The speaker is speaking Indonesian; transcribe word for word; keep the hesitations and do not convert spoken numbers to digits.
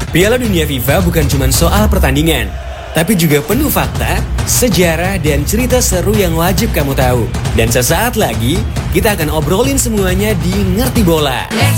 Piala Dunia FIFA bukan cuma soal pertandingan, tapi juga penuh fakta, sejarah, dan cerita seru yang wajib kamu tahu. Dan sesaat lagi, kita akan obrolin semuanya di Ngerti Bola. Let's